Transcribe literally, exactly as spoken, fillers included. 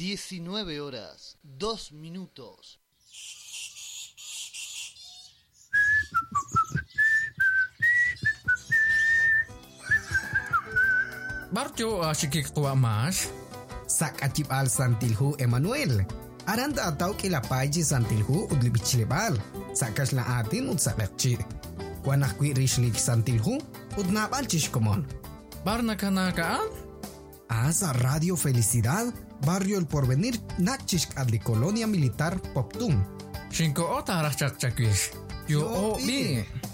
diecinueve horas, dos minutos. Barjo asyik tua mas. Sak acip al santilhu Emmanuel. Aranda ataw kila paji santilhu udli bichlebal. Sakas la atin ud sakakchi. Wanak kwi rishlik santilhu ud nabal chishkomon. Barna kanakaan? Asa Radio Felicidad, Barrio El Porvenir, Nakchishk adli Colonia Militar Poptum. Shinko ota arach chakchakwish. Yo o bi.